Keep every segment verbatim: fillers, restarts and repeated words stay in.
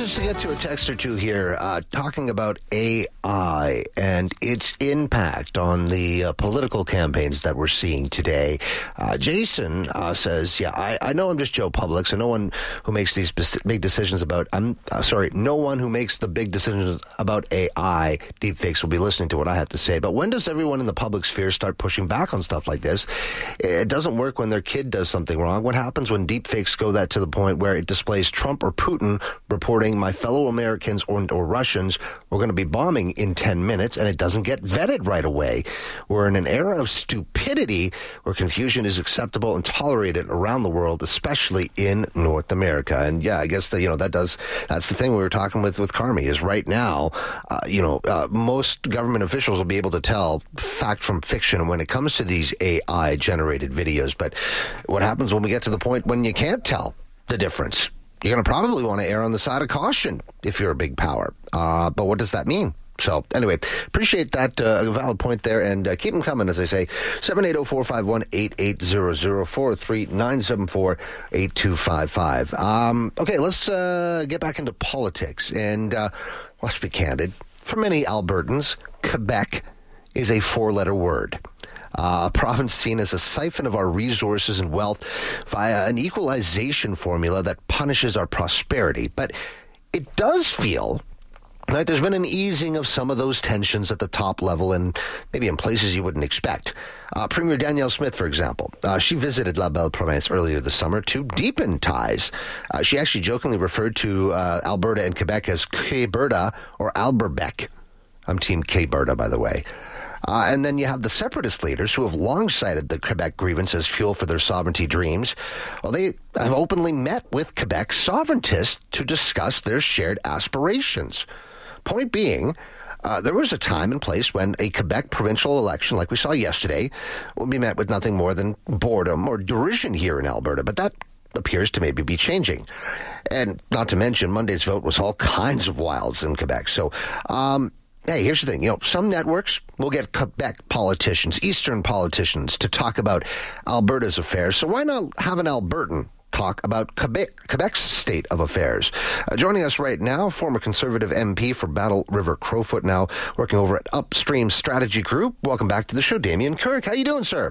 just to get to a text or two here, uh, talking about A I and its impact on the uh, political campaigns that we're seeing today. Uh, Jason uh, says, yeah, I, I know I'm just Joe Public, so no one who makes these big decisions about, I'm uh, sorry, no one who makes the big decisions about A I deepfakes will be listening to what I have to say. But when does everyone in the public sphere start pushing back on stuff like this? It doesn't work when their kid does something wrong. What happens when deepfakes go that to the point where it displays Trump or Putin reporting my fellow Americans or, or Russians we're going to be bombing in ten minutes, and it doesn't get vetted right away? We're in an era of stupidity where confusion is acceptable and tolerated around the world, especially in North America. And yeah, I guess that, you know, that does, that's the thing we were talking with, with Carmi is right now, uh, you know, uh, most government officials will be able to tell fact from fiction when it comes to these A I generated videos. But what happens when we get to the point when you can't tell the difference? You're going to probably want to err on the side of caution if you're a big power. Uh, but what does that mean? So anyway, appreciate that uh, valid point there, and uh, keep them coming, as I say. seven eight zero, four five one, eight eight zero zero, four three nine seven four, eight two five five. Um, okay, let's uh, get back into politics. And uh, let's be candid. For many Albertans, Quebec is a four-letter word. Uh, a province seen as a siphon of our resources and wealth via an equalization formula that punishes our prosperity. But it does feel like there's been an easing of some of those tensions at the top level and maybe in places you wouldn't expect. Uh, Premier Danielle Smith, for example, uh, she visited La Belle Province earlier this summer to deepen ties. Uh, she actually jokingly referred to uh, Alberta and Quebec as Queberta or Alberbec. I'm Team Queberta, by the way. Uh, and then you have the separatist leaders who have long cited the Quebec grievance as fuel for their sovereignty dreams. Well, they have openly met with Quebec sovereigntists to discuss their shared aspirations. Point being, uh, there was a time and place when a Quebec provincial election, like we saw yesterday, will be met with nothing more than boredom or derision here in Alberta. But that appears to maybe be changing. And not to mention, Monday's vote was all kinds of wilds in Quebec. So, um... hey, here's the thing. You know, some networks will get Quebec politicians, Eastern politicians, to talk about Alberta's affairs. So why not have an Albertan talk about Quebec, Quebec's state of affairs? Uh, joining us right now, former Conservative M P for Battle River Crowfoot, now working over at Upstream Strategy Group. Welcome back to the show, Damien Kirk. How you doing, sir?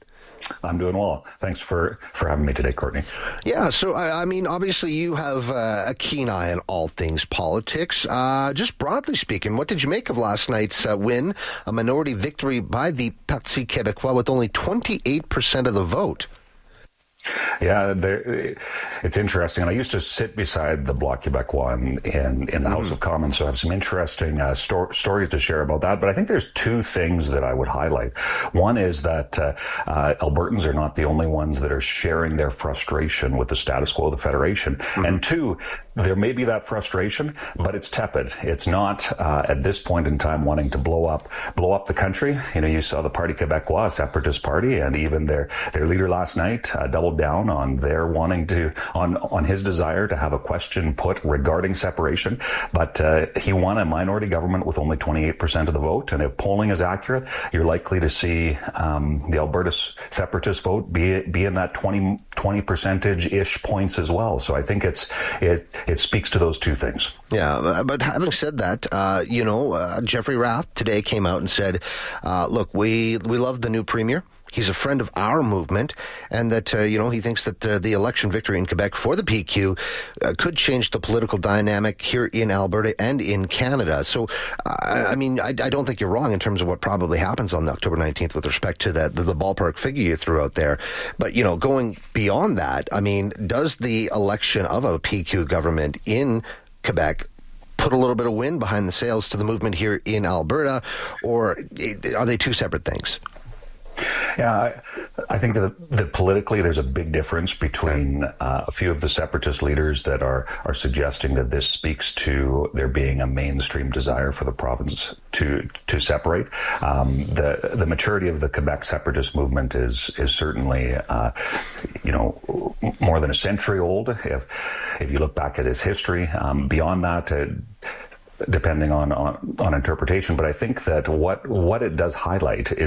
I'm doing well. Thanks for, for having me today, Courtney. Yeah, so, I, I mean, obviously you have uh, a keen eye on all things politics. Uh, just broadly speaking, what did you make of last night's uh, win, a minority victory by the Parti Québécois with only twenty-eight percent of the vote? Yeah, it's interesting. And I used to sit beside the Bloc Québécois in, in, in the mm. House of Commons, so I have some interesting uh, sto- stories to share about that. But I think there's two things that I would highlight. One is that uh, uh, Albertans are not the only ones that are sharing their frustration with the status quo of the Federation. Mm. And two, there may be that frustration, but it's tepid. It's not uh, at this point in time wanting to blow up blow up the country. You know, you saw the Parti Québécois, a separatist party, and even their their leader last night uh, doubled down on their wanting to on on his desire to have a question put regarding separation. But uh, he won a minority government with only twenty-eight percent of the vote, and if polling is accurate, you're likely to see um, the Alberta separatist vote be be in that twenty, twenty percentage ish points as well. So I think it's it. It speaks to those two things. Yeah, but having said that, uh, you know, uh, Jeffrey Rath today came out and said, uh, look, we, we love the new premier. He's a friend of our movement, and that, uh, you know, he thinks that uh, the election victory in Quebec for the P Q uh, could change the political dynamic here in Alberta and in Canada. So, uh, I mean, I, I don't think you're wrong in terms of what probably happens on October nineteenth with respect to that the, the ballpark figure you threw out there. But, you know, going beyond that, I mean, does the election of a P Q government in Quebec put a little bit of wind behind the sails to the movement here in Alberta, or are they two separate things? Yeah, I, I think that, that politically there's a big difference between uh, a few of the separatist leaders that are, are suggesting that this speaks to there being a mainstream desire for the province to to separate. Um, the the maturity of the Quebec separatist movement is is certainly uh, you know more than a century old. If if you look back at its history, um, beyond that. Uh, depending on, on, on interpretation. But I think that what, what it does highlight is